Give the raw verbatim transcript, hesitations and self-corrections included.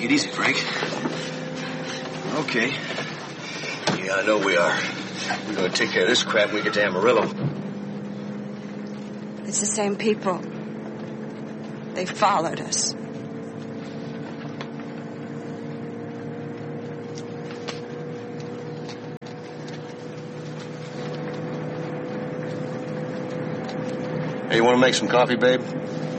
it easy, Frank. Okay. Yeah, I know we are. We're going to take care of this crap when we get to Amarillo. It's the same people. They followed us. Hey, you want to make some coffee, babe?